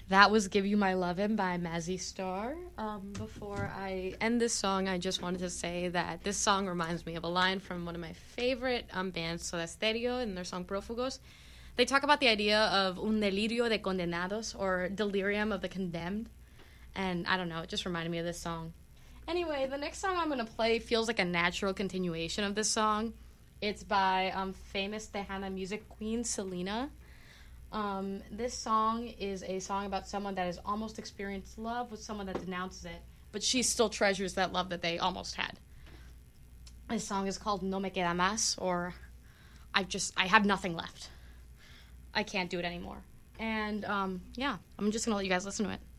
That was Give You My Lovin' by Mazzy Star. Before I end this song, I just wanted to say that this song reminds me of a line from one of my favorite bands, Soda Stereo, in their song Prófugos. They talk about the idea of un delirio de condenados, or delirium of the condemned. And I don't know, it just reminded me of this song. Anyway, the next song I'm going to play feels like a natural continuation of this song. It's by famous Tejana music queen Selena. This song is a song about someone that has almost experienced love with someone that denounces it, but she still treasures that love that they almost had. This song is called No Me Queda Más, or I have nothing left. I can't do it anymore. And, yeah, I'm just going to let you guys listen to it.